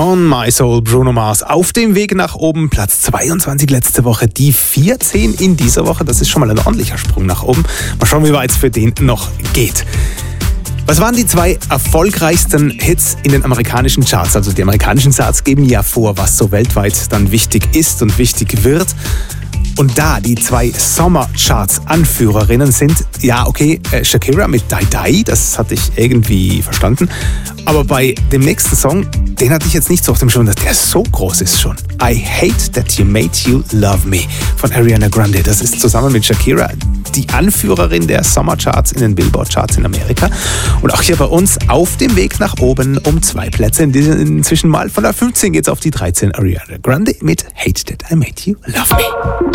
On My Soul, Bruno Mars. Auf dem Weg nach oben, Platz 22 letzte Woche, die 14 in dieser Woche. Das ist schon mal ein ordentlicher Sprung nach oben. Mal schauen, wie weit es für den noch geht. Was waren die 2 erfolgreichsten Hits in den amerikanischen Charts? Also die amerikanischen Charts geben ja vor, was so weltweit dann wichtig ist und wichtig wird. Und da die 2 Sommercharts-Anführerinnen sind, Shakira mit Die Die, das hatte ich irgendwie verstanden. Aber bei dem nächsten Song, den hatte ich jetzt nicht so auf dem Schirm, dass der so groß ist schon. I Hate That You Made You Love Me von Ariana Grande. Das ist zusammen mit Shakira die Anführerin der Sommercharts in den Billboard-Charts in Amerika. Und auch hier bei uns auf dem Weg nach oben um 2 Plätze. Inzwischen mal von der 15 geht's auf die 13. Ariana Grande mit Hate That I Made You Love Me.